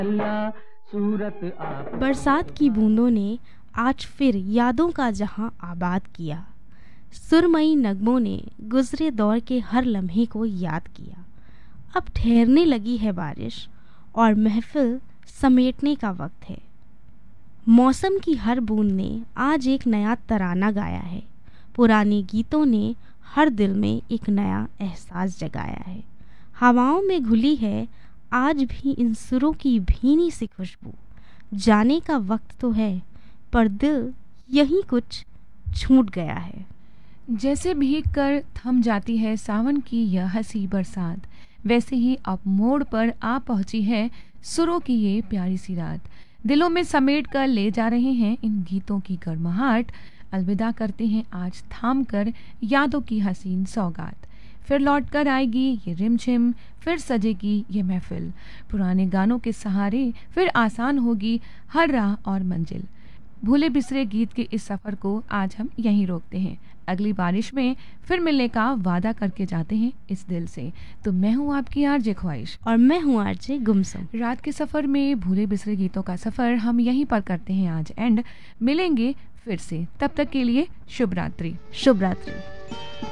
बरसात की बूंदों ने आज फिर यादों का जहां आबाद किया। सुरमई नगमों ने गुजरे दौर के हर लम्हे को याद किया। अब ठहरने लगी है बारिश और महफिल समेटने का वक्त है। मौसम की हर बूंद ने आज एक नया तराना गाया है। पुराने गीतों ने हर दिल में एक नया एहसास जगाया है। हवाओं में घुली है आज भी इन सुरों की भीनी सी खुशबू। जाने का वक्त तो है पर दिल यहीं कुछ छूट गया है। जैसे भीग कर थम जाती है सावन की यह हंसी बरसात, वैसे ही अब मोड़ पर आ पहुंची है सुरों की ये प्यारी सी रात। दिलों में समेट कर ले जा रहे हैं इन गीतों की गर्माहट। अलविदा करते हैं आज थाम कर यादों की हसीन सौगात। फिर लौट कर आएगी ये रिमझिम, फिर सजेगी ये महफिल। पुराने गानों के सहारे फिर आसान होगी हर राह और मंजिल। भूले बिसरे गीत के इस सफ़र को आज हम यहीं रोकते हैं। अगली बारिश में फिर मिलने का वादा करके जाते हैं इस दिल से। तो मैं हूँ आपकी आरजे ख्वाहिश और मैं हूँ आरजे गुमसुम। रात के सफ़र में भूले बिसरे गीतों का सफ़र हम यहीं पर करते हैं आज एंड। मिलेंगे फिर से, तब तक के लिए शुभ रात्रि। शुभ रात्रि।